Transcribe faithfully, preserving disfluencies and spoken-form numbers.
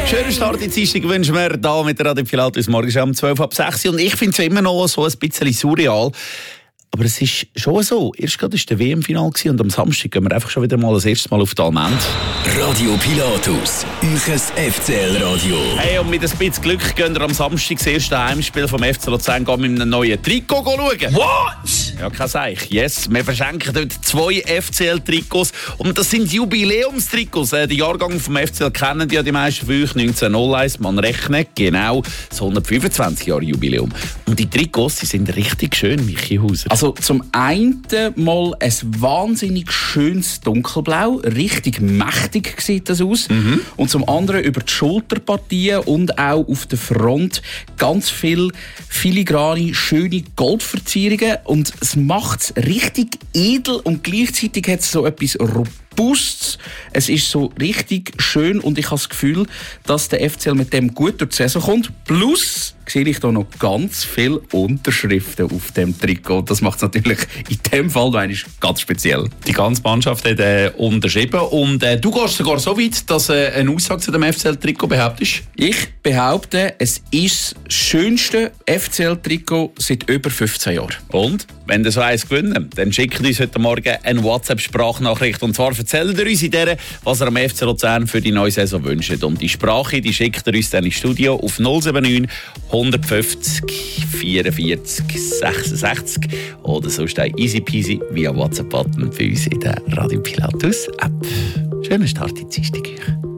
Schönen Start in die Dienstag wünschen wir hier mit der Radio Pilatus morgen um zwölf ab sechs. Und ich finde es immer noch so ein bisschen surreal. Aber es ist schon so. Erst gerade war der W M-Final und am Samstag gehen wir einfach schon wieder mal das erste Mal auf die Allmend. Radio Pilatus, euch F C L-Radio. Hey, und mit ein bisschen Glück gehen wir am Samstag das erste Heimspiel vom F C Luzern mit einem neuen Trikot schauen. What? Ja, kein Seich. Yes, wir verschenken dort zwei F C L-Trikots. Und das sind Jubiläumstrikots. Der Jahrgang vom F C L kennen ja die meisten von euch. neunzehnhunderteins, man rechnet genau das hundertfünfundzwanzig Jahre Jubiläum. Und die Trikots, die sind richtig schön, Michi Hauser. Also zum einen mal ein wahnsinnig schönes Dunkelblau, richtig mächtig sieht das aus. Mhm. Und zum anderen über die Schulterpartie und auch auf der Front ganz viel filigrane, schöne Goldverzierungen. Und es macht es richtig edel und gleichzeitig hat es so etwas Robustes. Es ist so richtig schön und ich habe das Gefühl, dass der F C L mit dem gut durch die Saison kommt. Plus sehe ich hier noch ganz viele Unterschriften auf dem Trikot. Das macht es natürlich in dem Fall noch ganz speziell. Die ganze Mannschaft hat äh, unterschrieben und äh, du gehst sogar so weit, dass äh, eine Aussage zu dem F C L-Trikot behauptest? Ich behaupte, es ist das schönste F C L-Trikot seit über fünfzehn Jahren. Und? Wenn ihr so eins gewinnen, dann schickt uns heute Morgen eine WhatsApp-Sprachnachricht. Und zwar erzählt ihr uns in der, was ihr am F C Luzern für die neue Saison wünscht. Und die Sprache, die schickt ihr uns dann ins Studio auf null sieben neun hundertfünfzig vierundvierzig sechsundsechzig oder sonst ein easy peasy via WhatsApp-Button für uns in der Radio Pilatus App. Schönen Start in die Dienstag.